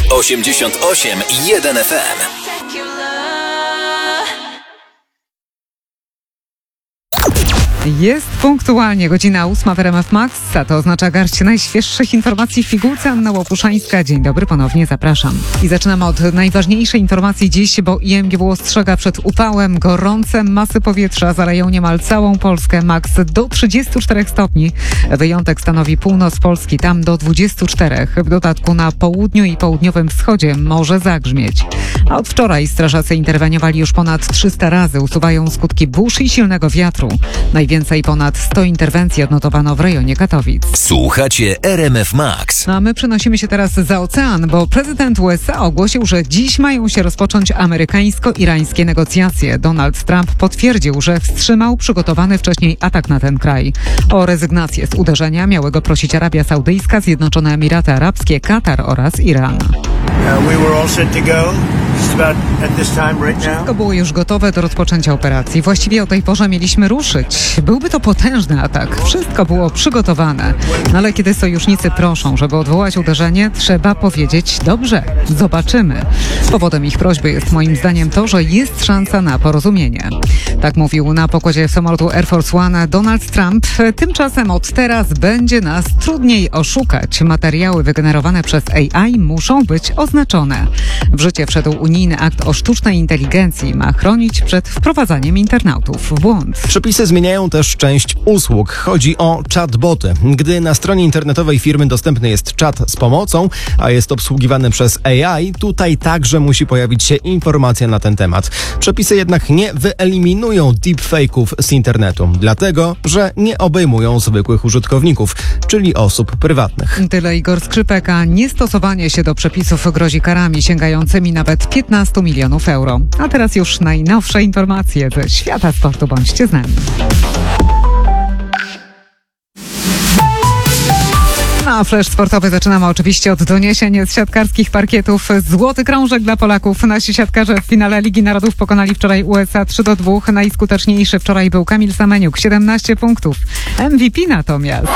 88,1 FM. Jest punktualnie godzina 8 w RMF Max, a to oznacza garść najświeższych informacji w pigułce. Anna Łopuszańska. Dzień dobry, ponownie zapraszam. I zaczynamy od najważniejszej informacji dziś, bo IMGW ostrzega przed upałem. Gorące masy powietrza zaleją niemal całą Polskę, maks do 34 stopni. Wyjątek stanowi północ Polski, tam do 24. W dodatku na południu i południowym wschodzie może zagrzmieć. A od wczoraj strażacy interweniowali już ponad 300 razy, usuwają skutki burz i silnego wiatru. Najwięcej ponad 100 interwencji odnotowano w rejonie Katowic. Słuchacie RMF Max. A my przenosimy się teraz za ocean, bo prezydent USA ogłosił, że dziś mają się rozpocząć amerykańsko-irańskie negocjacje. Donald Trump potwierdził, że wstrzymał przygotowany wcześniej atak na ten kraj. O rezygnację z uderzenia miały go prosić Arabia Saudyjska, Zjednoczone Emiraty Arabskie, Katar oraz Iran. Wszystko było już gotowe do rozpoczęcia operacji. Właściwie o tej porze mieliśmy ruszyć. Byłby to potężny atak. Wszystko było przygotowane. No ale kiedy sojusznicy proszą, żeby odwołać uderzenie, trzeba powiedzieć: dobrze, zobaczymy. Powodem ich prośby jest moim zdaniem to, że jest szansa na porozumienie. Tak mówił na pokładzie samolotu Air Force One Donald Trump. Tymczasem od teraz będzie nas trudniej oszukać. Materiały wygenerowane przez AI muszą być oznaczone. W życie wszedł unijny akt o sztucznej inteligencji. Ma chronić przed wprowadzaniem internautów w błąd. Przepisy zmieniają też część usług. Chodzi o chatboty. Gdy na stronie internetowej firmy dostępny jest czat z pomocą, a jest obsługiwany przez AI, tutaj także musi pojawić się informacja na ten temat. Przepisy jednak nie wyeliminują deepfake'ów z internetu, dlatego że nie obejmują zwykłych użytkowników, czyli osób prywatnych. Tyle Igor Skrzypek, a niestosowanie się do przepisów grozi karami sięgającymi nawet 15 milionów euro. A teraz już najnowsze informacje ze świata sportu. Bądźcie z nami. A flash sportowy zaczynamy oczywiście od doniesień z siatkarskich parkietów. Złoty krążek dla Polaków. Nasi siatkarze w finale Ligi Narodów pokonali wczoraj USA 3-2. Najskuteczniejszy wczoraj był Kamil Semeniuk, 17 punktów. MVP natomiast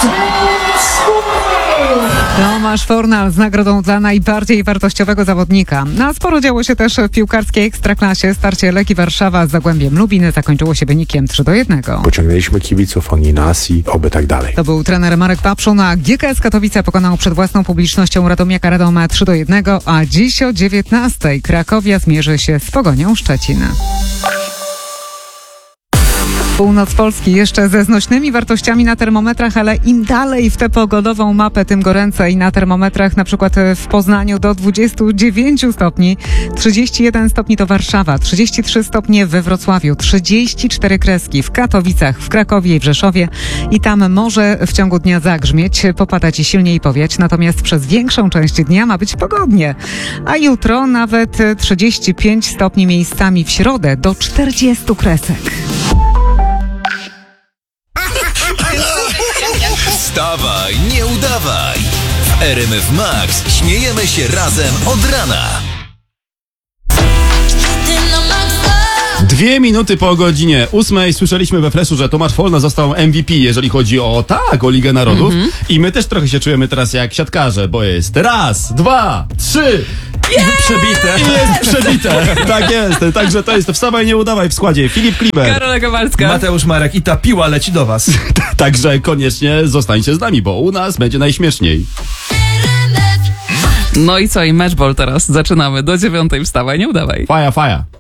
Tomasz Fornal z nagrodą dla najbardziej wartościowego zawodnika. A sporo działo się też w piłkarskiej ekstraklasie. Starcie Lechii Warszawa z Zagłębiem Lubin zakończyło się wynikiem 3-1. Pociągnęliśmy kibiców, oni nas i oby tak dalej. To był trener Marek Papszun, a GKS Katowice pokonał przed własną publicznością Radomiaka Radom 3-1, a dziś o 19:00 Krakowia zmierzy się z Pogonią Szczecin. Północ Polski jeszcze ze znośnymi wartościami na termometrach, ale im dalej w tę pogodową mapę, tym goręcej. Na termometrach na przykład w Poznaniu do 29 stopni, 31 stopni to Warszawa, 33 stopnie we Wrocławiu, 34 kreski w Katowicach, w Krakowie i w Rzeszowie i tam może w ciągu dnia zagrzmieć, popadać i silniej powiać, natomiast przez większą część dnia ma być pogodnie. A jutro nawet 35 stopni miejscami, w środę do 40 kresek. Wstawaj, nie udawaj. W RMF Max śmiejemy się razem od rana. 2 minuty po godzinie 8 słyszeliśmy we flashu, że Tomasz Fornal został MVP, jeżeli chodzi o Ligę Narodów. I my też trochę się czujemy teraz jak siatkarze, bo jest raz, 2, 3... Przebite. Jest przebite. Tak jest. Także to jest Wstawaj, nie udawaj w składzie Filip Klimer, Karola Kowalska, Mateusz Marek i ta piła leci do was. Także koniecznie zostańcie z nami, bo u nas będzie najśmieszniej. No i co? I matchball teraz. Zaczynamy do 9:00. Wstawaj, nie udawaj. Faja.